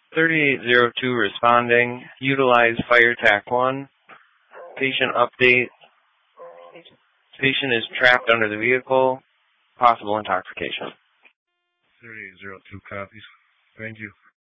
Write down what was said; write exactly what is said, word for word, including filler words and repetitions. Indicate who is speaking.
Speaker 1: thirty-eight oh two responding. Utilize fire tac one. Patient update. Patient is trapped under the vehicle. Possible intoxication.
Speaker 2: thirty-eight oh two copies. Thank you.